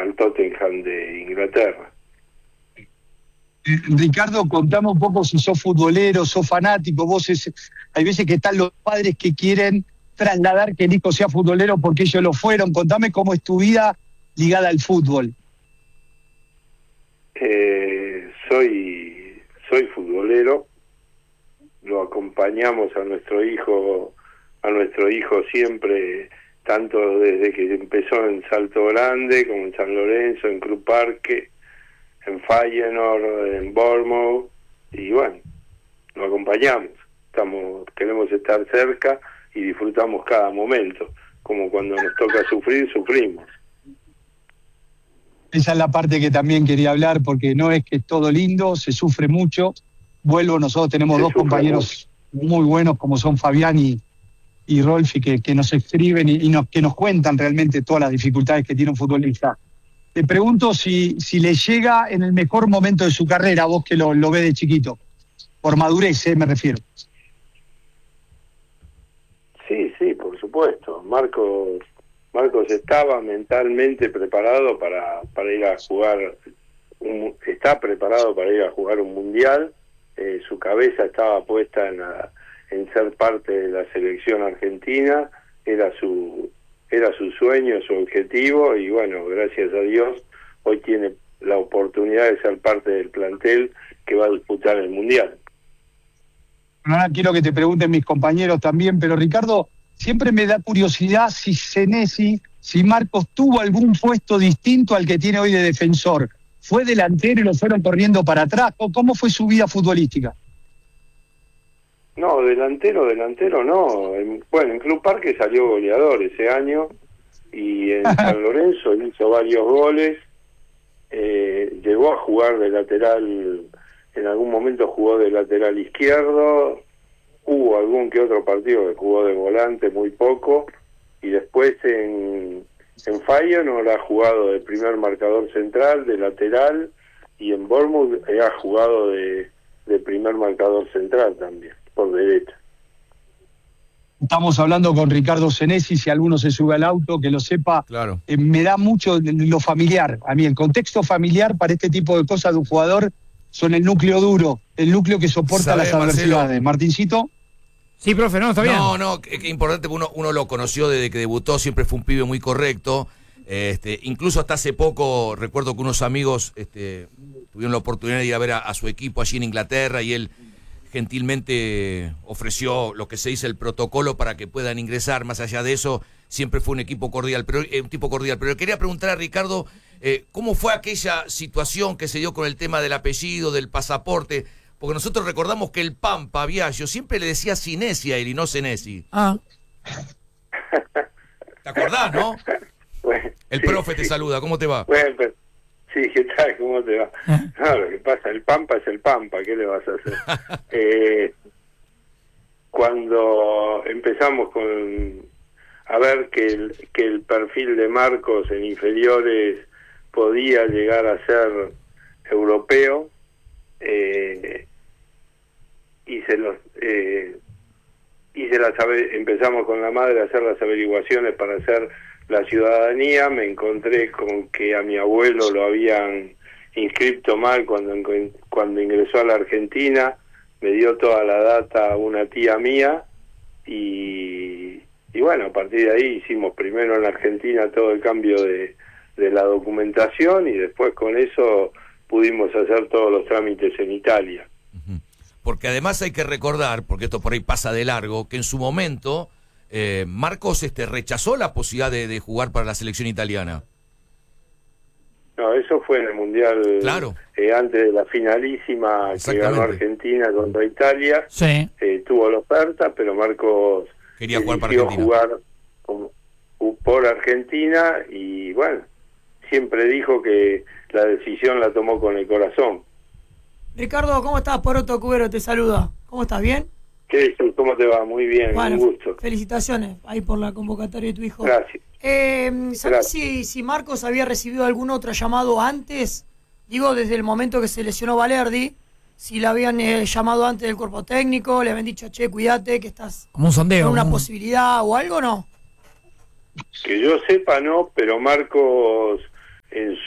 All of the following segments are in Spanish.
al Tottenham de Inglaterra. Ricardo, contame un poco si sos futbolero, sos fanático, hay veces que están los padres que quieren trasladar que el hijo sea futbolero porque ellos lo fueron. Contame cómo es tu vida ligada al fútbol. Soy futbolero, lo acompañamos a nuestro hijo siempre, tanto desde que empezó en Salto Grande, como en San Lorenzo, en Club Parque, en Feyenoord, en Bournemouth, y bueno, lo acompañamos. Queremos estar cerca y disfrutamos cada momento, como cuando nos toca sufrir, sufrimos. Esa es la parte que también quería hablar, porque no es que es todo lindo, se sufre mucho. Nosotros tenemos dos compañeros muy buenos, como son Fabián y Rolfi, que nos escriben que nos cuentan realmente todas las dificultades que tiene un futbolista. Te pregunto si le llega en el mejor momento de su carrera, vos que lo ves de chiquito, por madurez, me refiero. Sí, por supuesto. Marcos estaba mentalmente preparado para ir a jugar, está preparado para ir a jugar un mundial. Su cabeza estaba puesta en ser parte de la selección argentina, era su sueño, su objetivo, y bueno, gracias a Dios hoy tiene la oportunidad de ser parte del plantel que va a disputar el mundial. Ahora quiero que te pregunten mis compañeros también, pero Ricardo, siempre me da curiosidad si Marcos tuvo algún puesto distinto al que tiene hoy de defensor. ¿Fue delantero y lo fueron corriendo para atrás? ¿Cómo fue su vida futbolística? No, delantero no. En Club Parque salió goleador ese año, y en San Lorenzo hizo varios goles. Llegó a jugar de lateral, en algún momento jugó de lateral izquierdo. Hubo algún que otro partido que jugó de volante, muy poco, y después en Feyenoord ha jugado de primer marcador central, de lateral, y en Bournemouth ha jugado de primer marcador central también, por derecha. Estamos hablando con Ricardo Senesi, si alguno se sube al auto, que lo sepa. Claro. Me da mucho lo familiar. A mí el contexto familiar para este tipo de cosas de un jugador son el núcleo duro, el núcleo que soporta las adversidades. Martincito. Sí, profe, no, está bien. No, que importante, uno lo conoció desde que debutó, siempre fue un pibe muy correcto. Incluso hasta hace poco, recuerdo que unos amigos tuvieron la oportunidad de ir a ver a su equipo allí en Inglaterra, y él gentilmente ofreció lo que se dice el protocolo para que puedan ingresar. Más allá de eso, siempre fue un tipo cordial. Pero le quería preguntar a Ricardo, ¿cómo fue aquella situación que se dio con el tema del apellido, del pasaporte? Porque nosotros recordamos que el Pampa Biagio siempre le decía Sinesi a él y no Senesi. Ah. ¿Te acordás, no? Bueno, el profe te saluda, ¿cómo te va? Bueno, sí, ¿qué tal? ¿Cómo te va? No, lo que pasa, el Pampa es el Pampa, ¿qué le vas a hacer? Cuando empezamos a ver que el perfil de Marcos en inferiores podía llegar a ser europeo, empezamos con la madre a hacer las averiguaciones para hacer la ciudadanía. Me encontré con que a mi abuelo lo habían inscrito mal cuando ingresó a la Argentina. Me dio toda la data una tía mía, y bueno, a partir de ahí hicimos primero en la Argentina todo el cambio de la documentación, y después con eso pudimos hacer todos los trámites en Italia. Porque además hay que recordar, porque esto por ahí pasa de largo, que en su momento Marcos rechazó la posibilidad de jugar para la selección italiana. No, eso fue en el Mundial, claro. Antes de la finalísima que ganó Argentina contra Italia. Sí. Tuvo la oferta, pero Marcos quería jugar para Argentina. Jugar por Argentina, y bueno, siempre dijo que la decisión la tomó con el corazón. Ricardo, ¿cómo estás? Poroto Cubero te saluda. ¿Cómo estás? ¿Bien? ¿Qué dices? ¿Cómo te va? Muy bien, bueno, un gusto. Felicitaciones ahí por la convocatoria de tu hijo. Gracias. ¿Sabes si Marcos había recibido algún otro llamado antes? Digo, desde el momento que se lesionó Valerdi, si le habían llamado antes del cuerpo técnico, le habían dicho, che, cuídate, que estás como un sondeo, con una posibilidad o algo, ¿no? Que yo sepa, no, pero Marcos en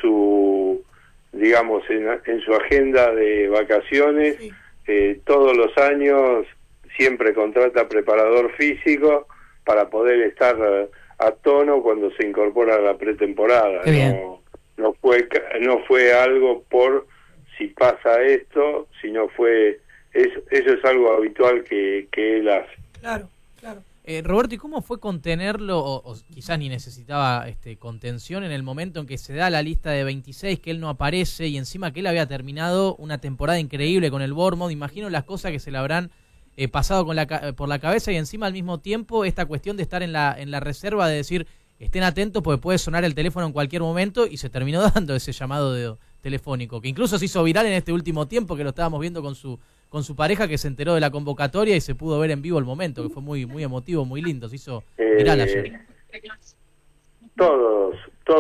digamos, en su agenda de vacaciones, todos los años siempre contrata preparador físico para poder estar a tono cuando se incorpora a la pretemporada. No fue algo por si pasa esto, sino eso es algo habitual que él hace. Claro. Roberto, ¿y cómo fue contenerlo, o quizás ni necesitaba contención en el momento en que se da la lista de 26, que él no aparece, y encima que él había terminado una temporada increíble con el Bournemouth? Imagino las cosas que se le habrán pasado por la cabeza, y encima al mismo tiempo esta cuestión de estar en la reserva, de decir, estén atentos porque puede sonar el teléfono en cualquier momento, y se terminó dando ese llamado telefónico, que incluso se hizo viral en este último tiempo, que lo estábamos viendo con su pareja, que se enteró de la convocatoria y se pudo ver en vivo el momento, que fue muy muy emotivo, muy lindo, se hizo viral ayer. Todos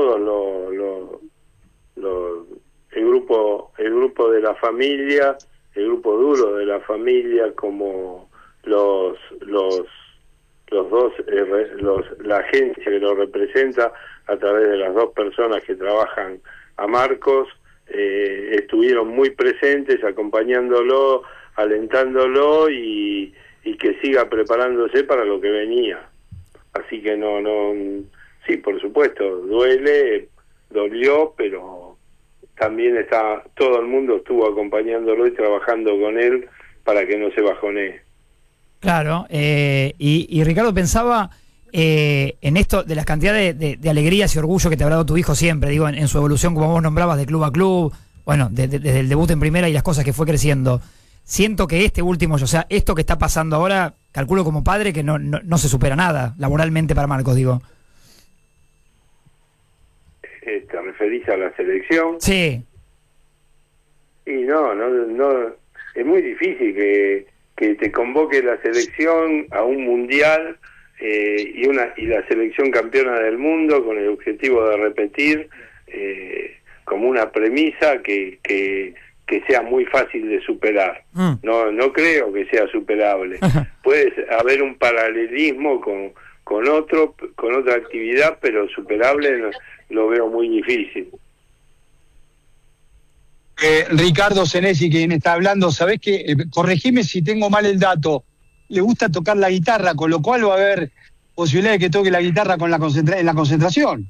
el grupo de la familia, el grupo duro de la familia, como los dos, la agencia que lo representa a través de las dos personas que trabajan a Marcos, estuvieron muy presentes, acompañándolo, alentándolo y que siga preparándose para lo que venía. Así que sí, por supuesto, dolió, pero también todo el mundo estuvo acompañándolo y trabajando con él para que no se bajonee. Claro, y Ricardo, pensaba en esto de las cantidades de alegrías y orgullo que te habrá dado tu hijo siempre, digo, en su evolución, como vos nombrabas, de club a club, bueno, desde el debut en primera y las cosas que fue creciendo. Siento que esto que está pasando ahora, calculo como padre que no se supera nada laboralmente para Marcos, digo. ¿Te referís a la selección? Sí. Y no, es muy difícil que te convoque la selección a un mundial y la selección campeona del mundo con el objetivo de repetir como una premisa que sea muy fácil de superar. No creo que sea superable. Puede haber un paralelismo con otra actividad, pero superable lo veo muy difícil. Ricardo Senesi, quien está hablando, ¿sabés qué? Corregime si tengo mal el dato. Le gusta tocar la guitarra, con lo cual va a haber posibilidad de que toque la guitarra en la concentración.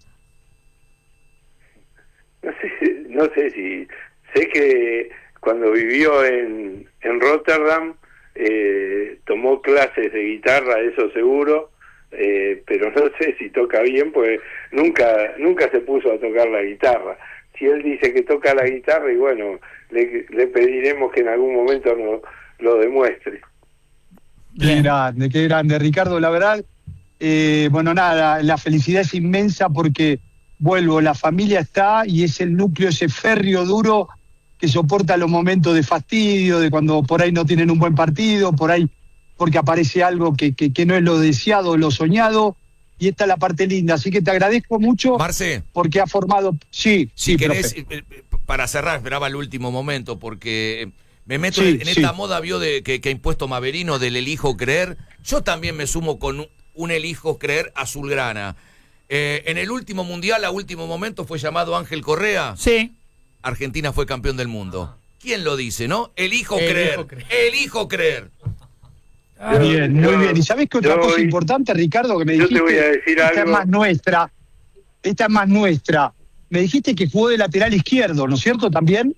No sé si... Sé que cuando vivió en Rotterdam tomó clases de guitarra, eso seguro, pero no sé si toca bien, pues nunca se puso a tocar la guitarra. Si él dice que toca la guitarra, y bueno, le pediremos que en algún momento lo demuestre. Qué grande, Ricardo, la verdad. Bueno, nada, la felicidad es inmensa porque, vuelvo, la familia está y es el núcleo, ese férreo duro que soporta los momentos de fastidio, de cuando por ahí no tienen un buen partido, por ahí porque aparece algo que no es lo deseado, lo soñado, y esta es la parte linda. Así que te agradezco mucho, Marce, porque ha formado... Sí, si querés, profe. Para cerrar, esperaba el último momento, porque me meto en esta moda, vio, que ha impuesto Maverino del elijo creer. Yo también me sumo con un elijo creer azulgrana. En el último mundial, a último momento, fue llamado Ángel Correa. Sí. Argentina fue campeón del mundo. ¿Quién lo dice, no? Elijo creer. Elijo creer. Bien, muy bien. ¿Y sabés qué otra cosa importante, Ricardo, que me dijiste? Yo te voy a decir algo. Esta es más nuestra. Me dijiste que jugó de lateral izquierdo, ¿no es cierto, también?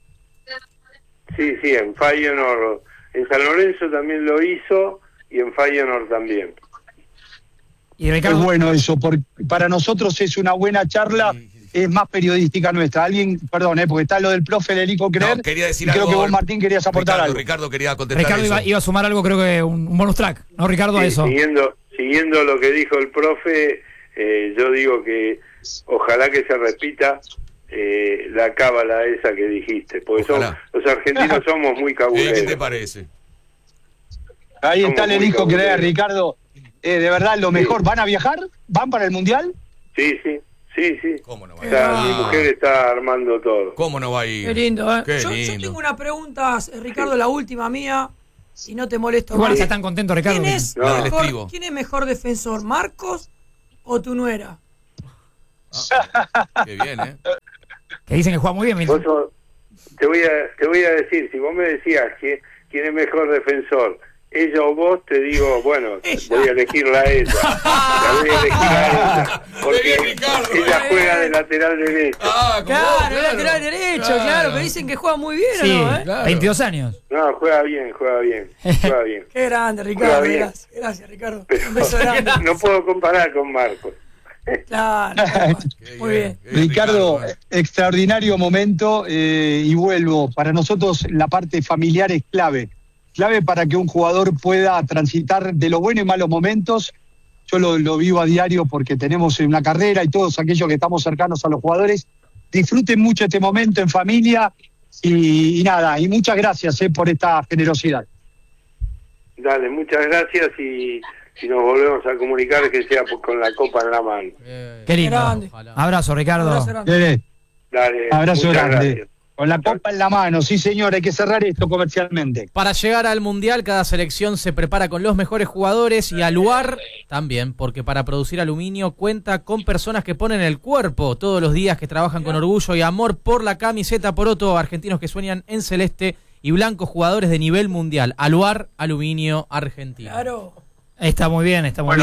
Sí, en Feyenoord. En San Lorenzo también lo hizo y en Feyenoord también. Y Ricardo... Es bueno eso, porque para nosotros es una buena charla, es más periodística nuestra. Perdón, porque está lo del profe del elijo creer. No, quería decir creo algo. que vos, Martín, querías aportar algo. Ricardo quería contestar Ricardo eso. iba a sumar algo, creo que un bonus track, ¿no, Ricardo? Sí, a eso. Siguiendo lo que dijo el profe, yo digo que ojalá que se repita la cábala esa que dijiste, porque los argentinos somos muy cabuleros. ¿Qué te parece? Ahí Somos está el muy elijo creer, cabuleros. Ricardo. De verdad, lo mejor. ¿Van a viajar? ¿Van para el Mundial? Sí. ¿Cómo no va a ir? Mi mujer está armando todo. ¿Cómo no va a ir? Qué lindo, ¿eh? Qué Yo lindo. tengo una pregunta, Ricardo, la última mía, si no te molesto Igual más. está tan contento, Ricardo. ¿Quién es mejor defensor, Marcos o tu nuera? Qué bien, ¿eh? Que dicen que juega muy bien. Te voy a decir, si vos me decías quién es mejor defensor, ella o vos, te digo, bueno, voy a elegirla a ella. La voy a elegir a ella. Porque ella juega de lateral derecho. Claro, lateral derecho, claro, que dicen que juega muy bien, sí, ¿o no? Claro. 22 años. No, juega bien. Qué grande, Ricardo. Gracias, Ricardo. Un beso grande. No puedo comparar con Marcos. Claro. Muy bien. Ricardo, extraordinario momento y vuelvo. Para nosotros la parte familiar es clave para que un jugador pueda transitar de los buenos y malos momentos. Yo lo vivo a diario porque tenemos una carrera y todos aquellos que estamos cercanos a los jugadores disfruten mucho este momento en familia y nada, y muchas gracias por esta generosidad. Dale, muchas gracias y si nos volvemos a comunicar que sea con la copa en la mano. Qué lindo. Grande. Abrazo, Ricardo. Abrazo grande. Dale, Abrazo muchas grande. gracias. Con la copa en la mano, sí señor, hay que cerrar esto comercialmente. Para llegar al Mundial, cada selección se prepara con los mejores jugadores y Aluar también, porque para producir aluminio cuenta con personas que ponen el cuerpo todos los días, que trabajan con orgullo y amor por la camiseta Poroto, argentinos que sueñan en celeste y blanco, jugadores de nivel mundial. Aluar, Aluminio Argentino. Claro. Está muy bien, Bueno,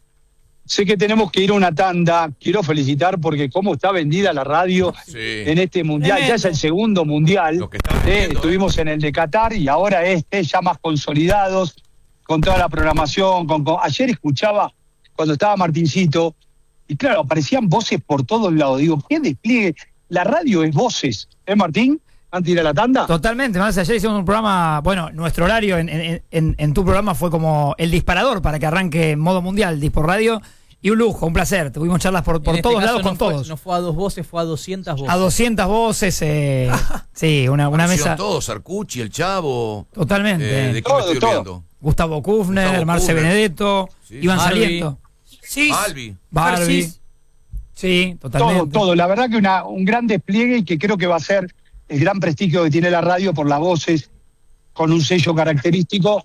sé que tenemos que ir a una tanda. Quiero felicitar porque cómo está vendida la radio en este mundial. Tremendo. Ya es el segundo mundial. Lo que está vendiendo, estuvimos en el de Qatar y ahora ya más consolidados con toda la programación. Ayer escuchaba cuando estaba Martincito y claro, aparecían voces por todos lados. Digo, ¿qué despliegue? La radio es voces. Martín? ¿Antes de ir a la tanda? Totalmente, más ayer hicimos un programa, bueno, nuestro horario en tu programa fue como el disparador para que arranque en modo mundial, Dispor Radio, y un lujo, un placer, tuvimos charlas por todos lados con todos. No fue a 2 voces, fue a 200 voces. A 200 voces, sí, una mesa. Todos, Sarcucci, El Chavo. Totalmente. ¿De qué me estoy olvidando? Gustavo Kufner, Marce Benedetto, Sí. Iván Barbie. Sarmiento. Sí. Barbie. Cis. Sí, totalmente. Todo. La verdad que un gran despliegue y que creo que va a ser el gran prestigio que tiene la radio por las voces, con un sello característico.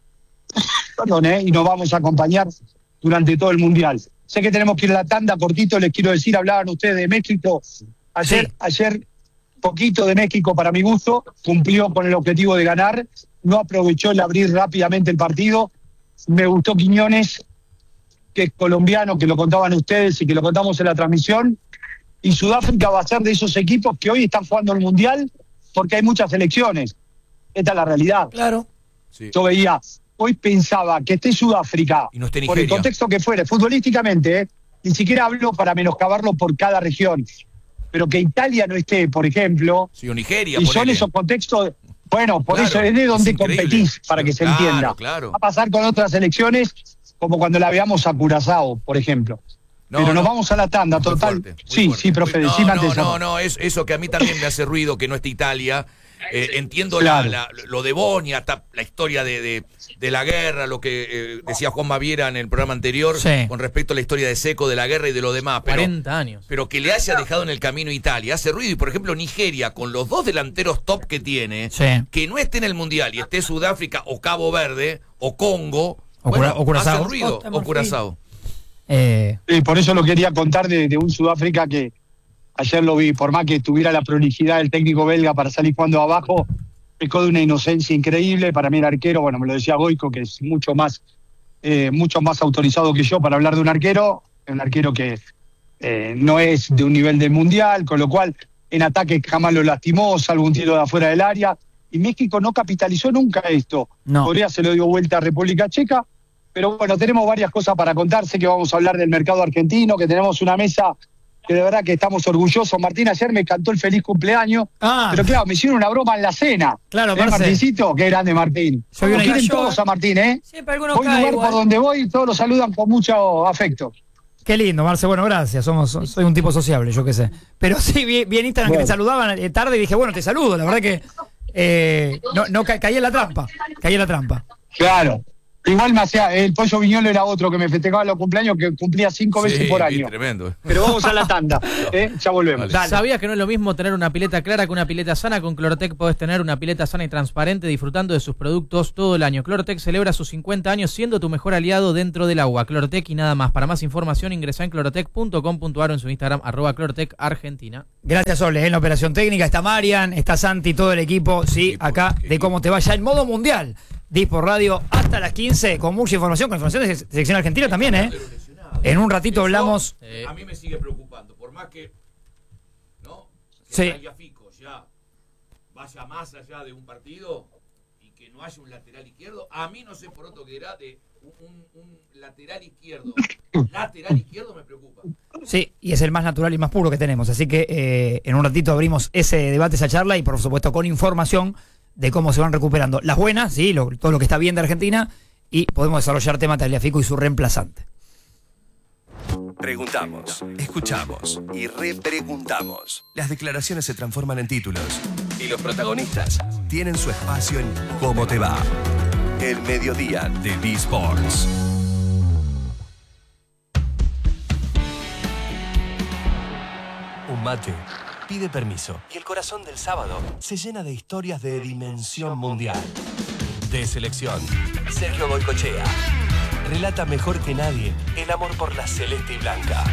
Perdón, y nos vamos a acompañar durante todo el Mundial. Sé que tenemos que ir a la tanda, cortito, les quiero decir, hablaban ustedes de México. Ayer, poquito de México para mi gusto, cumplió con el objetivo de ganar, no aprovechó el abrir rápidamente el partido. Me gustó Quiñones, que es colombiano, que lo contaban ustedes y que lo contamos en la transmisión. Y Sudáfrica va a ser de esos equipos que hoy están jugando el Mundial porque hay muchas selecciones. Esta es la realidad. Claro. Sí. Yo veía, hoy pensaba que esté Sudáfrica, Y no esté por el Nigeria. contexto que fuere, futbolísticamente, ni siquiera hablo para menoscabarlo por cada región, pero que Italia no esté, por ejemplo, Sí, o Nigeria. y son ponele. esos contextos, bueno, por Claro, eso es de donde es increíble. competís, para que se Claro, entienda. claro. Va a pasar con otras selecciones, como cuando la veamos a Curazao, por ejemplo. Pero nos vamos a la tanda, Muy total. fuerte, muy Sí, fuerte. sí, profe, decime antes. No, es eso que a mí también me hace ruido que no esté Italia. Entiendo Claro. lo de Bosnia, hasta la historia de la guerra, lo que decía Juan Maviera en el programa anterior, Sí. con respecto a la historia de Seco, de la guerra y de lo demás. Pero, 40 años. pero que le haya dejado en el camino Italia hace ruido. Y por ejemplo, Nigeria, con los dos delanteros top que tiene, Sí. que no esté en el Mundial y esté Sudáfrica o Cabo Verde o Congo, O Curazao. hace ruido. Costa de O Marfil. Curazao. Por eso lo quería contar de un Sudáfrica que ayer lo vi, por más que tuviera la prolijidad del técnico belga para salir jugando abajo, pecó de una inocencia increíble. Para mí el arquero, bueno, me lo decía Goico, que es mucho más autorizado que yo para hablar de un arquero que no es de un nivel del Mundial, con lo cual en ataque jamás lo lastimó, salvo un tiro de afuera del área, y México no capitalizó nunca esto. No. Corea se lo dio vuelta a República Checa, pero bueno, tenemos varias cosas para contar. Sé que vamos a hablar del mercado argentino, que tenemos una mesa que de verdad que estamos orgullosos. Martín ayer me cantó el feliz cumpleaños, pero claro, me hicieron una broma en la cena. Claro, Marce. Martincito, qué grande Martín. Yo vi Lo una- quieren Yo- todos a Martín, ¿eh? Siempre algunos Voy a un caen lugar por igual. donde voy y todos lo saludan con mucho afecto. Qué lindo, Marce, bueno, gracias, soy un tipo sociable, yo qué sé. Pero sí, vi en Instagram que Bueno. te saludaban tarde y dije, bueno, te saludo, la verdad que caí en la trampa, Claro. Igual me hacía, el Pollo Viñolo era otro que me festejaba los cumpleaños, que cumplía 5 veces por año. Tremendo. Pero vamos a la tanda, ya volvemos. Dale. ¿Sabías que no es lo mismo tener una pileta clara que una pileta sana? Con Clorotec podés tener una pileta sana y transparente disfrutando de sus productos todo el año. Clorotec celebra sus 50 años siendo tu mejor aliado dentro del agua. Clorotec y nada más. Para más información ingresá en clorotec.com.ar o en su Instagram @Clorotec Argentina. Gracias, Ole. En la operación técnica está Marian, está Santi, todo el equipo, sí, acá de Cómo Te Va ya en modo mundial. Dispor Radio hasta las 15 con mucha información, con información de selección argentina también, ¿eh? En un ratito hablamos. A mí me sigue preocupando, por más que Sí. Fico ya vaya más allá de un partido y que no haya un lateral izquierdo, a mí no sé por otro que era de un lateral izquierdo. Lateral izquierdo me preocupa. Sí, y es el más natural y más puro que tenemos, así que en un ratito abrimos ese debate, esa charla y por supuesto con información de cómo se van recuperando las buenas, sí, todo lo que está bien de Argentina, y podemos desarrollar tema Tagliafico y su reemplazante. Preguntamos, escuchamos y repreguntamos. Las declaraciones se transforman en títulos y los protagonistas tienen su espacio en Cómo Te Va, el mediodía de D-Sports. Un mate pide permiso y el corazón del sábado se llena de historias de dimensión mundial. De selección, Sergio Goycochea relata mejor que nadie el amor por la celeste y blanca.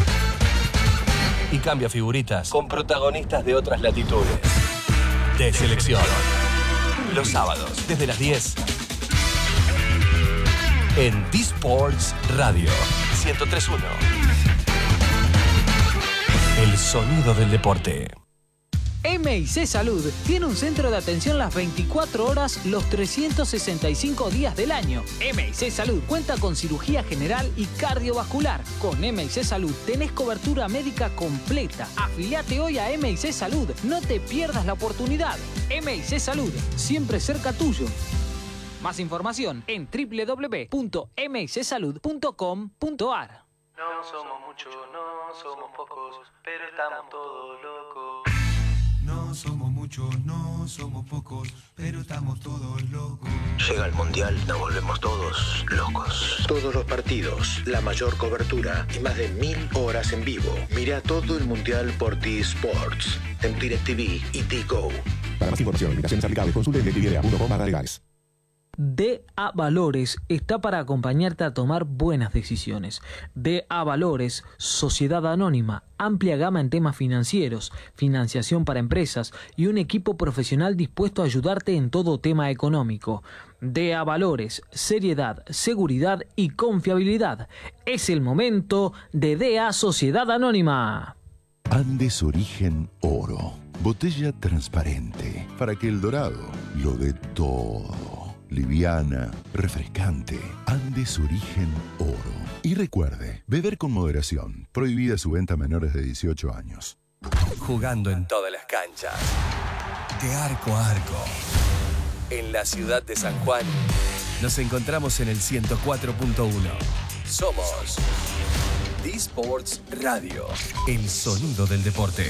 Y cambia figuritas con protagonistas de otras latitudes. De selección. Los sábados, desde las 10. En D-Sports Radio 103.1. El sonido del deporte. MIC Salud tiene un centro de atención las 24 horas, los 365 días del año. MIC Salud cuenta con cirugía general y cardiovascular. Con MIC Salud tenés cobertura médica completa. Afiliate hoy a MIC Salud. No te pierdas la oportunidad. MIC Salud, siempre cerca tuyo. Más información en www.micsalud.com.ar. No somos muchos, no somos pocos, pero estamos todos locos. No somos muchos, no somos pocos, pero estamos todos locos. Llega el Mundial, nos volvemos todos locos. Todos los partidos, la mayor cobertura y más de 1000 horas en vivo. Mira todo el Mundial por D-Sports, en DirecTV y D-Go. Para más información, limitaciones aplicables, consulte DirecTV.com/legales. DA Valores está para acompañarte a tomar buenas decisiones. DA Valores, Sociedad Anónima, amplia gama en temas financieros, financiación para empresas y un equipo profesional dispuesto a ayudarte en todo tema económico. DA Valores, seriedad, seguridad y confiabilidad. Es el momento de DA Sociedad Anónima. Andes Origen Oro. Botella transparente para que el dorado lo dé todo. Liviana, refrescante. Andes Origen Oro. Y recuerde, beber con moderación. Prohibida su venta a menores de 18 años. Jugando en todas las canchas. De arco a arco. En la ciudad de San Juan, nos encontramos en el 104.1. Somos D-Sports Radio. El sonido del deporte.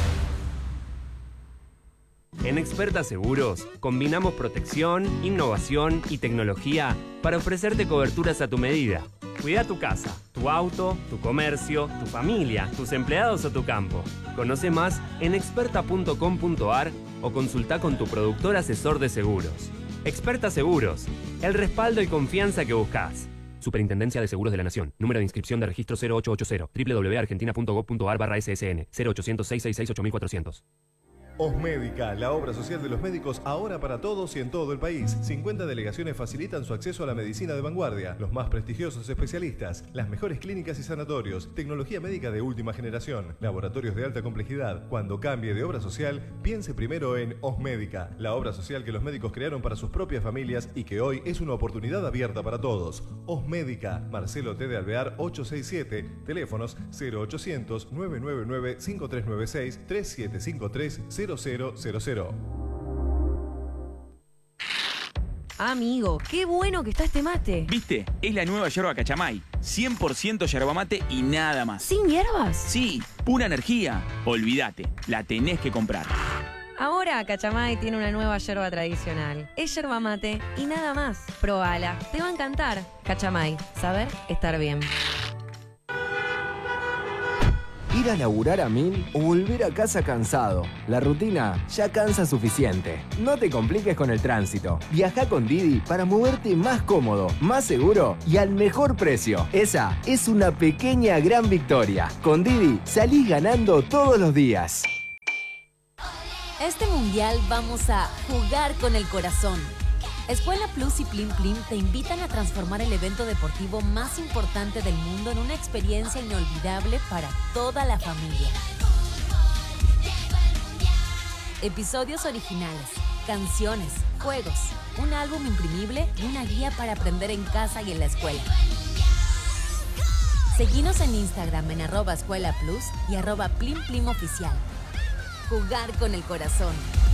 En Experta Seguros, combinamos protección, innovación y tecnología para ofrecerte coberturas a tu medida. Cuida tu casa, tu auto, tu comercio, tu familia, tus empleados o tu campo. Conoce más en experta.com.ar o consulta con tu productor asesor de seguros. Experta Seguros, el respaldo y confianza que buscas. Superintendencia de Seguros de la Nación. Número de inscripción de registro 0880. www.argentina.gov.ar/ssn 0800-666-8400. Osmédica, la obra social de los médicos ahora para todos y en todo el país. 50 delegaciones facilitan su acceso a la medicina de vanguardia, los más prestigiosos especialistas, las mejores clínicas y sanatorios, tecnología médica de última generación, laboratorios de alta complejidad. Cuando cambie de obra social, piense primero en Osmédica, la obra social que los médicos crearon para sus propias familias y que hoy es una oportunidad abierta para todos. Osmédica, Marcelo T. de Alvear 867, teléfonos 0800 999 5396 3753 0000. Amigo, qué bueno que está este mate. ¿Viste? Es la nueva yerba Cachamay. 100% yerba mate y nada más. ¿Sin hierbas? Sí, pura energía. Olvídate, la tenés que comprar. Ahora Cachamay tiene una nueva yerba tradicional. Es yerba mate y nada más. Probala, te va a encantar. Cachamay, saber estar bien. Ir a laburar a 1000 o volver a casa cansado. La rutina ya cansa suficiente. No te compliques con el tránsito. Viaja con Didi para moverte más cómodo, más seguro y al mejor precio. Esa es una pequeña gran victoria. Con Didi salís ganando todos los días. Este mundial vamos a jugar con el corazón. Escuela Plus y Plim Plim te invitan a transformar el evento deportivo más importante del mundo en una experiencia inolvidable para toda la familia. Episodios originales, canciones, juegos, un álbum imprimible y una guía para aprender en casa y en la escuela. Seguinos en Instagram en @escuelaplus y @PlimPlimOficial. Jugar con el corazón.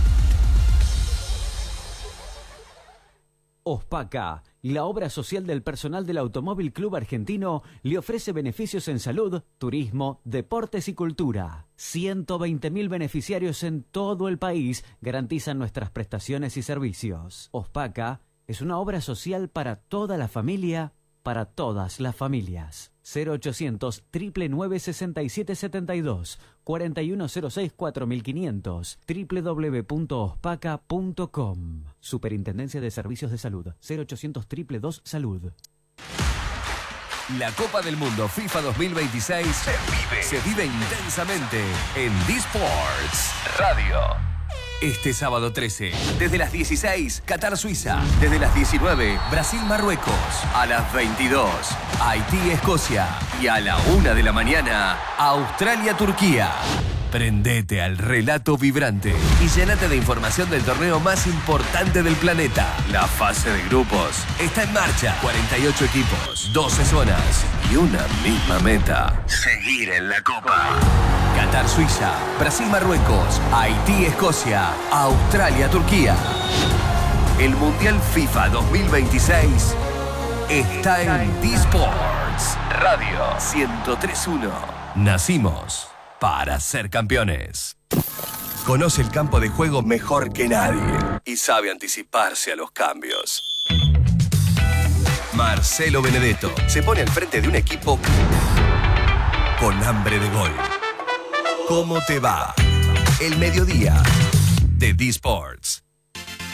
OSPACA, la obra social del personal del Automóvil Club Argentino, le ofrece beneficios en salud, turismo, deportes y cultura. 120.000 beneficiarios en todo el país garantizan nuestras prestaciones y servicios. OSPACA es una obra social para toda la familia, para todas las familias. 0800 999 6772 4106 4500 www.ospaca.com. Superintendencia de Servicios de Salud. 0800 222 Salud. La Copa del Mundo FIFA 2026 se vive intensamente en D-Sports Radio. Este sábado 13, desde las 16, Qatar-Suiza. Desde las 19, Brasil-Marruecos. A las 22, Haití-Escocia. Y a la 1 de la mañana, Australia-Turquía. Prendete al relato vibrante y llénate de información del torneo más importante del planeta. La fase de grupos está en marcha. 48 equipos, 12 zonas y una misma meta: seguir en la Copa. Qatar-Suiza, Brasil-Marruecos, Haití-Escocia, Australia-Turquía. El Mundial FIFA 2026 está en D-Sports Radio 103.1. Nacimos para ser campeones. Conoce el campo de juego mejor que nadie y sabe anticiparse a los cambios. Marcelo Benedetto se pone al frente de un equipo con hambre de gol. ¿Cómo te va? El mediodía de D-Sports.